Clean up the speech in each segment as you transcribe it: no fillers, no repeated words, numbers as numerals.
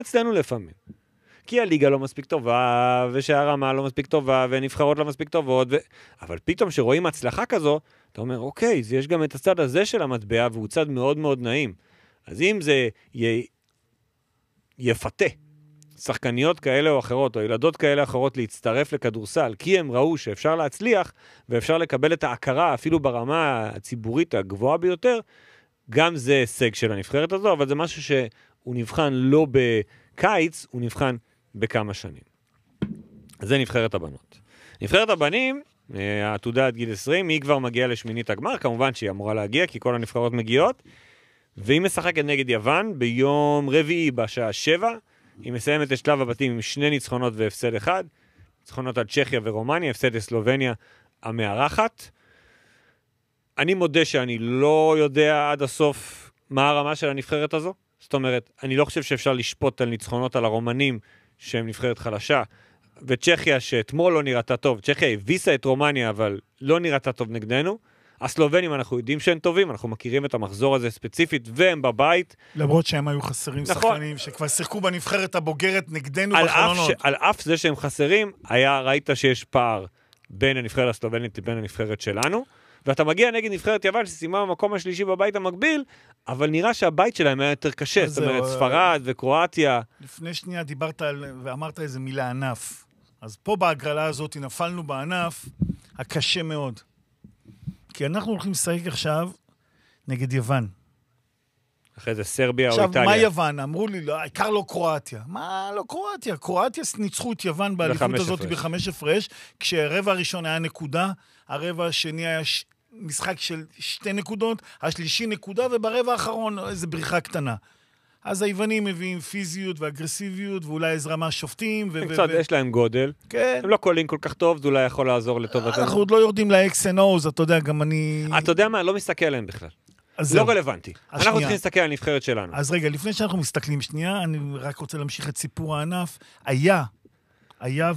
אצלנו לפעמים. כי הליגה לא מספיק טובה, ושהרמה לא מספיק טובה, ונבחרות לא מספיק טובות, אבל פתאום שרואים הצלחה כזו, אתה אומר, אוקיי, יש גם את הצד הזה של המטבע, והוא צד מאוד מאוד נעים. אז אם זה יפתה שחקניות כאלה או אחרות, או ילדות כאלה או אחרות להצטרף לכדורסל, כי הם ראו שאפשר להצליח, ואפשר לקבל את ההכרה, אפילו ברמה הציבורית הגבוהה ביותר, גם זה הישג של הנבחרת הזו, אבל זה משהו שהוא נבחן לא בקיץ, הוא נבחן בכמה שנים. אז זה נבחרת הבנות. נבחרת הבנים, העתודה עד גיל 20, היא כבר מגיעה לשמינית הגמר, כמובן שהיא אמורה להגיע, כי כל הנבחרות מגיעות, והיא משחקת נגד יוון ביום רביעי בשעה 7, היא מסיימת את שלב הבתים עם 2 ניצחונות והפסד אחד, ניצחונות על צ'כיה ורומניה, הפסד לסלובניה המארחת. אני מודה שאני לא יודע עד הסוף מה הרמה של הנבחרת הזו, זאת אומרת, אני לא חושב שאפשר לשפוט על ניצחונות על הרומנים שהם נבחרת חלשה, וצ'כיה שאתמול לא נראתה טוב, צ'כיה הביסה את רומניה אבל לא נראתה טוב נגדנו, הסלובנים אנחנו יודעים שהם טובים, אנחנו מכירים את המחזור הזה ספציפית, והם בבית. למרות שהם היו חסרים שחקנים, שכבר שיחקו בנבחרת הבוגרת נגדנו בחלונות. על אף זה שהם חסרים, ראית שיש פער בין הנבחרת הסלובנית לבין הנבחרת שלנו, ואתה מגיע נגד נבחרת יוון שסיימה במקום השלישי בבית המקביל, אבל נראה שהבית שלהם היה יותר קשה, זאת אומרת ספרד וקרואטיה. לפני שנייה דיברת ואמרת איזה מילה ענף, אז פה בהגרלה הזאת נפלנו בענף הקשה מאוד. כי אנחנו הולכים לשחק עכשיו נגד יוון. אחרי זה סרביה או איטליה. עכשיו, מה יוון? אמרו לי, לא, העיקר לא קרואטיה. מה לא קרואטיה? קרואטיה ניצחו את יוון באליפות הזאת ב5 הפרש, כשהרבע הראשון היה נקודה, הרבע השני היה משחק של 2 נקודות, השלישי נקודה, וברבע האחרון איזו בריחה קטנה. אז היוונים מביאים פיזיות ואגרסיביות, ואולי עזרה מהשופטים. קצת, יש להם גודל. כן. הם לא קולים כל כך טוב, זה אולי יכול לעזור לטובתנו. אנחנו עוד לא יורדים ל-X&O's, אתה יודע, גם אני... אתה יודע מה? לא מסתכל עליהם בכלל. לא רלוונטי. אנחנו צריכים להסתכל על הנבחרת שלנו. אז רגע, לפני שאנחנו מסתכלים שנייה, אני רק רוצה להמשיך את סיפור הענף. היה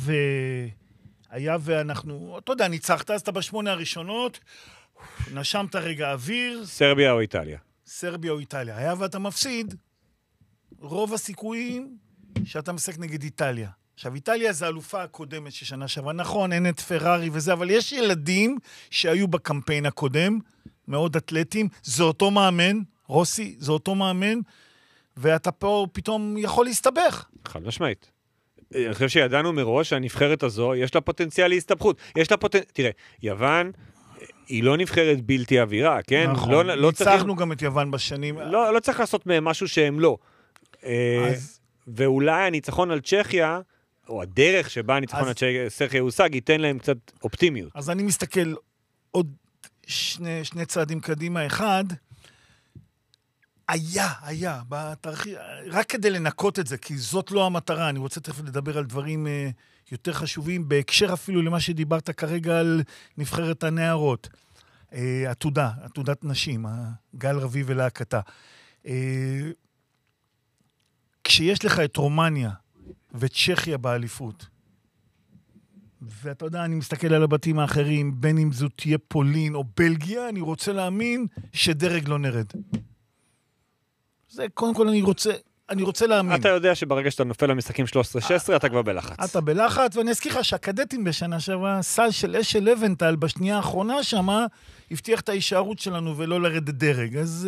ואנחנו, אתה יודע, ניצחת, אז אתה ב8 הראשונות, נשמת רגע אוויר. סרביה או איטליה. סרביה או איטליה. היה ואתה מפסיד, רוב הסיכויים שאתה משחק נגד איטליה. עכשיו, איטליה זה האלופה הקודמת ששנה שעברה. נכון, אין את פרארי וזה, אבל יש ילדים שהיו בקמפיין הקודם, מאוד אתלטים, זה אותו מאמן, רוסי, זה אותו מאמן, ואתה פה פתאום יכול להסתבך. חד משמעית. אני חושב שידענו מראש שהנבחרת הזו, יש לה פוטנציאל להסתבכות. תראה, יוון היא לא נבחרת בלתי אווירה, כן? נכון, ניצחנו גם את יוון בשנים. לא צריך לעשות מהם משהו שהם לא. ואולי הניצחון על צ'כיה, או הדרך שבה הניצחון על צ'כיה הושג, ייתן להם קצת אופטימיות. אז אני מסתכל עוד שני צעדים קדימה. אחד, היה, רק כדי לנקות את זה, כי זאת לא המטרה. אני רוצה תכף לדבר על דברים יותר חשובים, בהקשר אפילו למה שדיברת כרגע על נבחרת הנערות. עתודת נשים, גל רביב ולהקתה. כשיש לך את רומניה וצ'כיה באליפות, ואתה יודע, אני מסתכל על הבתים האחרים, בין אם זו תהיה פולין או בלגיה, אני רוצה להאמין שדרג לא נרד. זה קודם כל אני רוצה להאמין. אתה יודע שברגע שאתה נופל למשחקים 13-16, אתה כבר בלחץ. אתה בלחץ, ואני אזכיר לך שהקדטים בשנה שעברה, סל של אשל לבנטל בשנייה האחרונה שמה, הבטיח את ההישארות שלנו ולא לרדת דרג. אז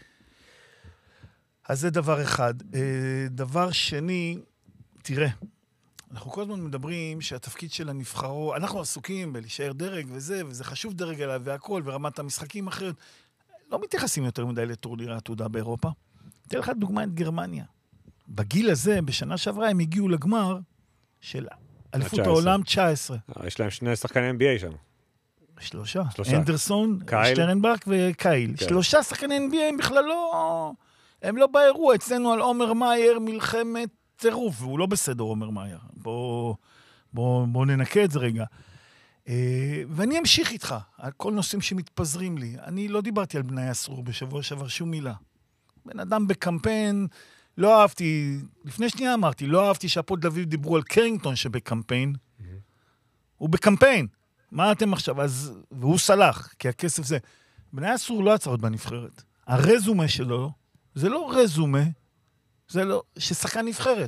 זה דבר אחד. דבר שני, תראה, אנחנו כל הזמן מדברים שהתפקיד של הנבחרות, אנחנו עסוקים בלהישאר דרג וזה חשוב דרג עליו והכל, ורמת המשחקים אחרת. לא מתייחסים יותר מדי לטורניר העתודה באירופה. אתן לך דוגמה את גרמניה. בגיל הזה, בשנה שעברה, הם הגיעו לגמר של אליפות העולם 19. יש להם 2 שחקני NBA שם. 3. אנדרסון, שטרנברג וקייל. 3 שחקני NBA הם בכלל לא... הם לא באירוע. אצלנו על עומר מאייר מלחמת טירוף, והוא לא בסדר עומר מאייר. בוא ננקה את זה רגע. ואני אמשיך איתך על כל נושאים שמתפזרים לי. אני לא דיברתי על בני אסור בשבוע שעבר שום מילה. בן אדם בקמפיין, לא אהבתי, לפני שנייה אמרתי, לא אהבתי שהפועל תל אביב דיברו על קרינגטון שבקמפיין. הוא בקמפיין. מה אתם עכשיו? והוא סלח, כי הכסף זה. בני אסור לא עצרות בנבחרת. הרזומה שלו, זה לא רזומה, זה לא, ששחקן נבחרת.